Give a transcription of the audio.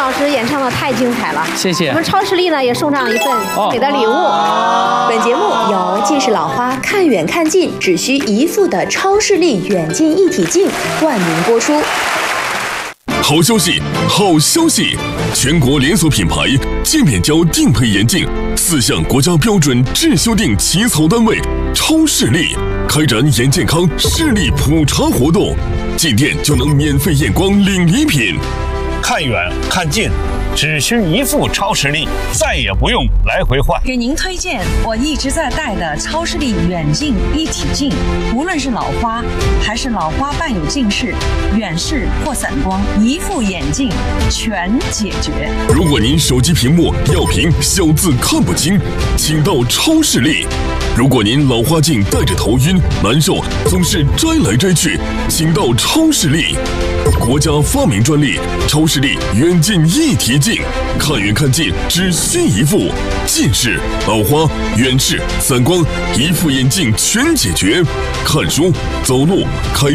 老师演唱的太精彩了， 谢谢。 我们超视力呢也送上一份美的礼物。 本节目由近视老花看远看近只需一副的超视力远近一体镜冠名播出。 好消息，好消息！全国连锁品牌界面胶定配眼镜4项国家标准质修订起草单位超视力开展眼健康视力普查活动，进店就能免费验光领礼品。 看远看近，只需一副超视力，再也不用来回换。 给您推荐我一直在戴的超视力远近一体镜，无论是老花还是老花伴有近视、远视或散光，一副眼镜全解决。 如果您手机屏幕要屏小字看不清，请到超视力。如果您老花镜戴着头晕难受，总是摘来摘去，请到超视力。国家发明专利超视力远近一体镜，看远看近只需一副，近视、老花、远视、散光，一副眼镜全解决。看书、走路、开